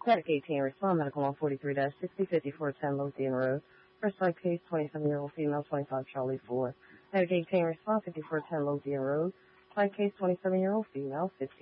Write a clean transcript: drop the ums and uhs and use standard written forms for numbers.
Medic 18, respond medical on 43-605410 Lothian Road. First line case, 27-year-old female, 25 Charlie 4. Medic 18, respond 5410 Lothian Road. Line case, 27-year-old female, 15